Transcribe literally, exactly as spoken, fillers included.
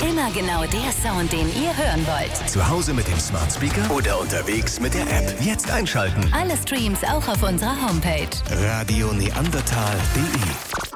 Immer genau der Sound, den ihr hören wollt. Zu Hause mit dem Smart Speaker oder unterwegs mit der App. Jetzt einschalten. Alle Streams auch auf unserer Homepage. radio neandertal punkt de